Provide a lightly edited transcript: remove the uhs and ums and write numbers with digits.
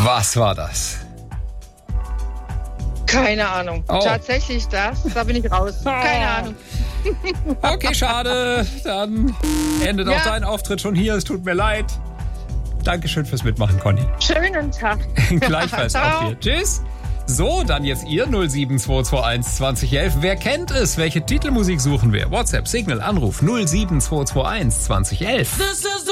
Was war das? Keine Ahnung. Oh. Tatsächlich das? Da bin ich raus. Keine Ahnung. Okay, schade. Dann endet auch dein Auftritt schon hier. Es tut mir leid. Dankeschön fürs Mitmachen, Conny. Schönen Tag. Gleichfalls auch dir. Tschüss. So, dann jetzt ihr 07221 2011. Wer kennt es? Welche Titelmusik suchen wir? WhatsApp, Signal, Anruf 07221 2011.